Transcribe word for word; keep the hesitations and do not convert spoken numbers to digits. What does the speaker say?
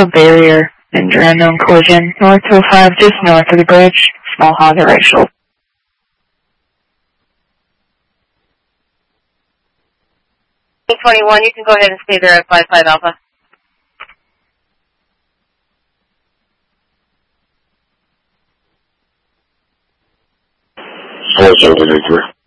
Alpha barrier, enter unknown collision, north two oh five, just north of the bridge, small hog at right shoulder. eight twenty-one, you can go ahead and stay there at five five Alpha. four seven eight three.